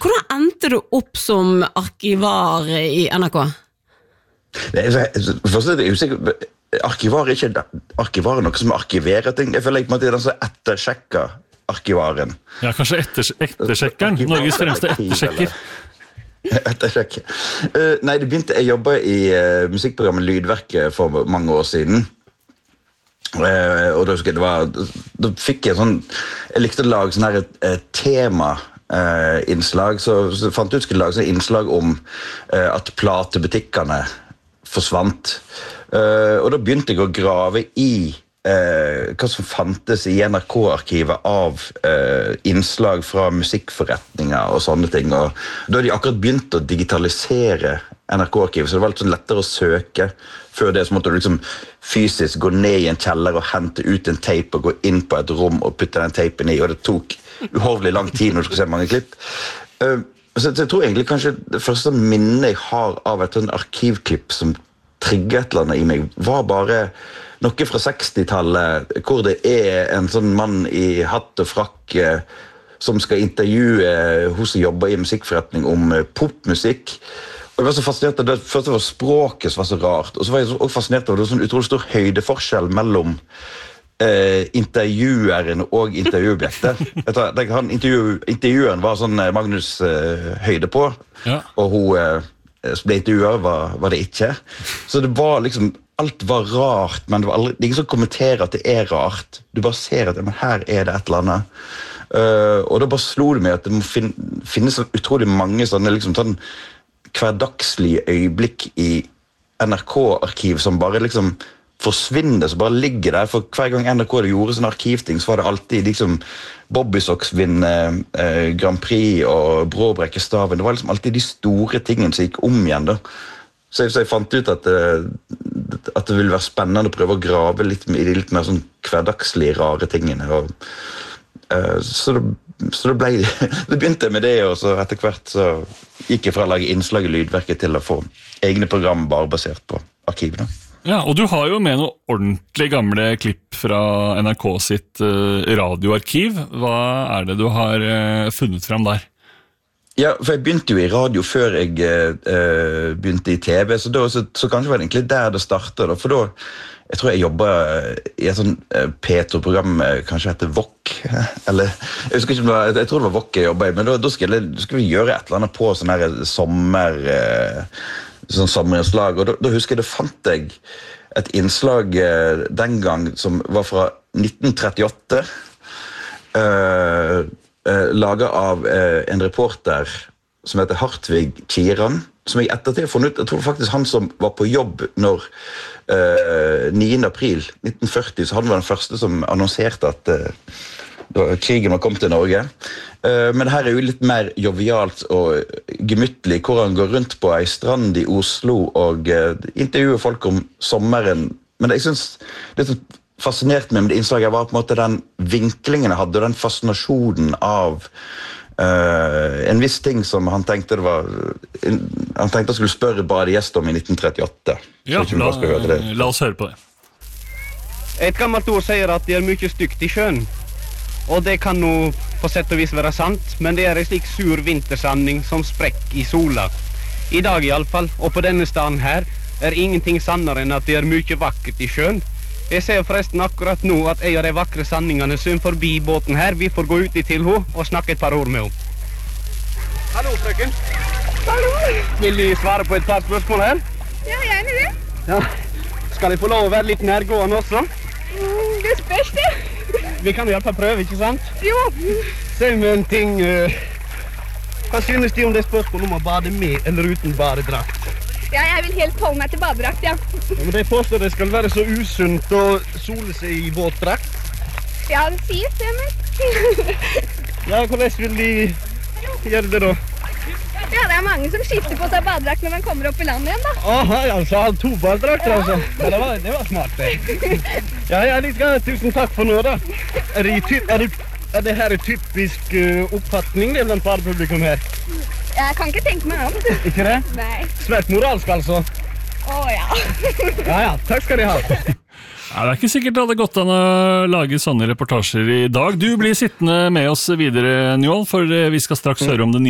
Hvordan endte du opp som arkivar I NRK? Først det usikker. Arkivar arkivar noe som arkiverer ting. Jeg føler på en måte den som ettersjekker arkivaren. Ja, kanskje ettersjekkeren. Norges fremste ettersjekker. Ettersjekk. Nei, jeg jobbet I musikkprogrammet Lydverket for mange år siden. Og da fikk jeg sånn, jeg likte å lage sånn her tema-innslag, så fant jeg ut skulle lage sånn innslag om at platebutikkene forsvant. Og da begynte jeg å grave I hva som fantes I NRK-arkivet av innslag fra musikkforretninger og sånne ting. Og da hadde de akkurat begynt å digitalisere NRK-arkivet, så det var litt sånn lettere å søke. Før det så måtte du liksom fysisk gå ned I en kjeller og hente ut en tape og gå inn på et rom og putte den tapen I, og det tok uhorvelig lang tid når du skulle se mange klipp. Så jeg tror egentlig kanskje det første minnet jeg har av et sånn arkivklipp som trigget et eller annet I meg, var bare noe fra 60-tallet, hvor det en sånn mann I hatt og frakk som skal intervjue hun som jobber I musikkforretning om popmusikk. Og jeg var så fascinert av det, først det var språket som var så rart, og så var jeg også fascinert av det sånn utrolig stor høydeforskjell mellom intervjueren og intervjuobjektet. Intervjueren var sånn Magnus høyde på, og hun som ble intervjuet var det ikke. Så det var liksom, alt var rart, men det var aldri, det ingen som kommenterer at det rart. Du bare ser at men her det et eller annet. Og da bare slo det meg at det må finnes utrolig mange sånne liksom sånn hverdagslige øyeblikk I NRK-arkiv som bare liksom forsvinner, som bare ligger der. For hver gang NRK gjorde sånne arkivting, så var det alltid liksom Bobby Sox vinner Grand Prix og Bråbrekke Staven. Det var liksom alltid de store tingene som gikk om igjen da. Så jeg fant ut at det ville være spennende å prøve å grave litt I de litt mer sånn hverdagslige, rare tingene. Og, så det begynte jeg med det, og så etter hvert så gikk jeg fra å lage innslag I Lydverket til å få egne program bare basert på arkivene. Ja, og du har jo med noen ordentlig gamle klipp fra NRK sitt radioarkiv. Hva det du har funnet frem der? Ja, for jeg begynte jo I radio før jeg begynte I TV, så kanskje var det egentlig der det startet. Da. For da, jeg tror jeg jobbet I et sånn P2-program, kanskje heter VOK, eller jeg husker ikke, jeg tror det var VOK jeg jobbet I, men da skulle vi gjøre et eller annet på sånn her sommerinnslag, og da husker jeg, da fant jeg et innslag den gang som var fra 1938, laget av en reporter som heter Hartvig Kiran, som jeg ettertid har funnet ut, jeg tror faktisk han som var på jobb når 9. april 1940, så han var den første som annonserte at krigen var kommet til Norge. Men det her jo litt mer jovialt og gemyttlig, hvor han går rundt på en strand I Oslo og intervjuer folk om sommeren. Men jeg synes det som fascinerte meg med det innslaget var på en måte den vinklingen jeg hadde, den fascinasjonen av en viss ting som han tenkte det var han tenkte han skulle spørre bare gjest om I 1938. Ja, la oss høre på det. Et gammelt ord sier at det mye stygt I sjøen. Og det kan nå på sett og vis være sant, men det en slik sur vintersandning som sprekk I sola. I dag I alle fall, og på denne staden her, ingenting sannere enn at det mye vakkert I sjøen. Jeg ser forresten akkurat nå at en av de vakre sanningene som forbi båten her, vi får gå ut til henne og snakke et par ord med henne. Hallo, frøken. Hallo. Vil du svare på et par spørsmål her? Ja, gjerne det. Ja. Skal jeg få lov å være litt nærgående også? Det spørs det. Vi kan I alle fall prøve, ikke sant? Jo. Se meg en ting. Hva synes de om det spørsmålet om å bade med eller uten badedrakt? Ja, jeg vil helt holde meg til badedrakt, ja. Men de påstår det skal være så usunt å sole seg I våtdrakt. Ja, det sies det, men... Ja, hvordan vil de gjøre det da? Ja, det mange som skifter på seg badedrakt når man kommer opp I landet igjen, da. Aha, ja, så har 2 badedrakter, altså. Ja, det var smart, det. Ja, tusen takk for nå, da. Det her typisk oppfatning, det blant badepublikum her? Jeg kan ikke tenke meg om. Ikke det? Nei. Svært moralsk, altså. Ja. Ja, takk skal de ha. Ja, det ikke sikkert det hadde gått an å lage sånne reportasjer I dag. Du blir sittende med oss videre, Njål, for vi skal straks høre om det nye